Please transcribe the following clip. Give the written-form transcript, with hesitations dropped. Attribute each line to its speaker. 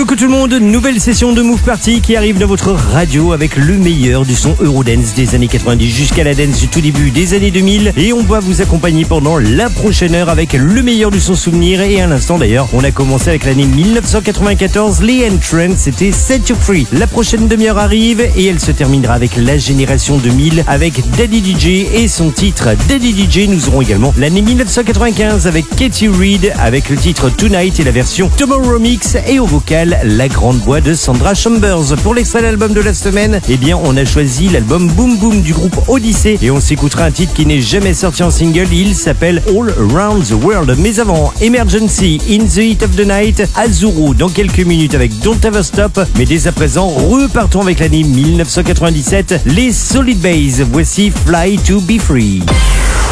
Speaker 1: Coucou tout le monde, nouvelle session de Move Party qui arrive dans votre radio avec le meilleur du son Eurodance des années 90 jusqu'à la dance du tout début des années 2000 et on va vous accompagner pendant la prochaine heure avec le meilleur du son souvenir et à l'instant d'ailleurs on a commencé avec l'année 1994, les Entrants, c'était Set You Free. La prochaine demi-heure arrive et elle se terminera avec la génération 2000 avec Daddy DJ et son titre Daddy DJ. Nous aurons également l'année 1995 avec Katy Reed avec le titre Tonight et la version Tomorrow Mix et au vocal la grande voix de Sandra Chambers. Pour l'extrait d'album de la semaine, eh bien on a choisi l'album Boom Boom du groupe Odyssey et on s'écoutera un titre qui n'est jamais sorti en single, il s'appelle All Around the World. Mais avant, Emergency, In the Heat of the Night, Azuru dans quelques minutes avec Don't Ever Stop, mais dès à présent repartons avec l'année 1997, les Solid Base, voici Fly to Be Free.